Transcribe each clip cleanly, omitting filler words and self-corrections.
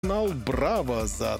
Журнал «Браво» за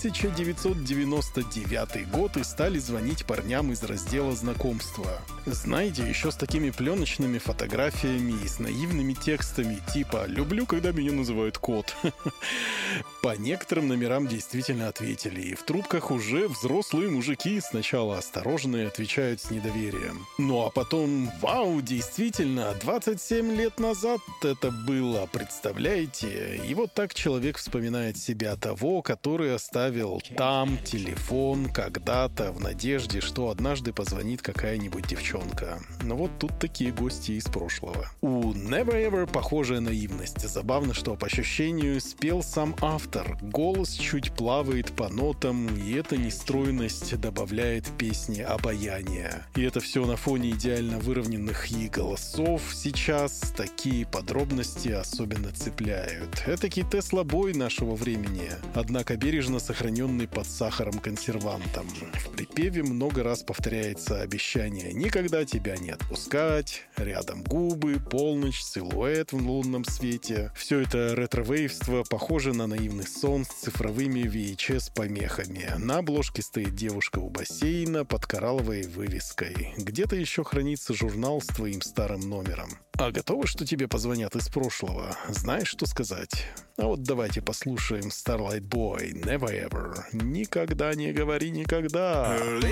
1999 год и стали звонить парням из раздела знакомства. Знаете, еще с такими пленочными фотографиями и с наивными текстами типа «Люблю, когда меня называют кот». По некоторым номерам действительно ответили, и в трубках уже взрослые мужики сначала осторожные отвечают с недоверием. Ну а потом «Вау, действительно, 27 лет назад это было, представляете?» И вот так человек вспоминает себя того, который оставил там телефон когда-то в надежде, что однажды позвонит какая-нибудь девчонка. Но вот тут такие гости из прошлого. У Never Ever похожая наивность. Забавно, что по ощущению спел сам автор. Голос чуть плавает по нотам, и эта нестройность добавляет песне обаяния. И это все на фоне идеально выровненных и голосов. Сейчас такие подробности особенно цепляют. Этакий Тесла-бой нашего времени, однако бережно сохраненный под сахаром консервантом. В припеве много раз повторяется обещание никогда тебя не отпускать, рядом губы, полночь, силуэт в лунном свете. Все это ретро-вейвство похоже на наивный сон с цифровыми VHS-помехами. На обложке стоит девушка у бассейна под коралловой вывеской. Где-то еще хранится журнал с твоим старым номером. А готовы, что тебе позвонят из прошлого? Знаешь, что сказать? А вот давайте послушаем Starlight Boy, Never Ever. Никогда не говори никогда.